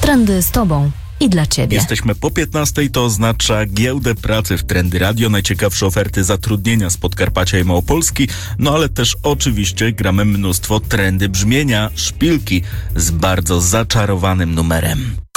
Trendy z Tobą i dla Ciebie. Jesteśmy po 15, to oznacza giełdę pracy w Trendy Radio, najciekawsze oferty zatrudnienia z Podkarpacia i Małopolski, no ale też oczywiście gramy mnóstwo trendy brzmienia, szpilki z bardzo zaczarowanym numerem.